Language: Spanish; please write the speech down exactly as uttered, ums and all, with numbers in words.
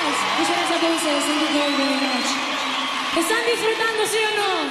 Muchas gracias a todos ustedes. Thank you very, very much. ¿Están disfrutando, sí o no?